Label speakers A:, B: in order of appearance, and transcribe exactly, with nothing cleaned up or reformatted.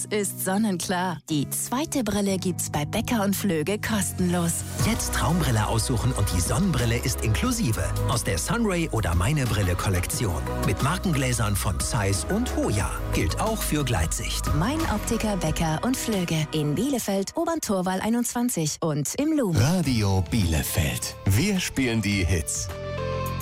A: Das ist sonnenklar. Die zweite Brille gibt's bei Becker und Flöge kostenlos.
B: Jetzt Traumbrille aussuchen und die Sonnenbrille ist inklusive. Aus der Sunray oder Meine Brille Kollektion. Mit Markengläsern von Zeiss und Hoya. Gilt auch für Gleitsicht.
A: Mein Optiker Becker und Flöge. In Bielefeld, Oberntorwall einundzwanzig und im Lumen.
C: Radio Bielefeld. Wir spielen die Hits.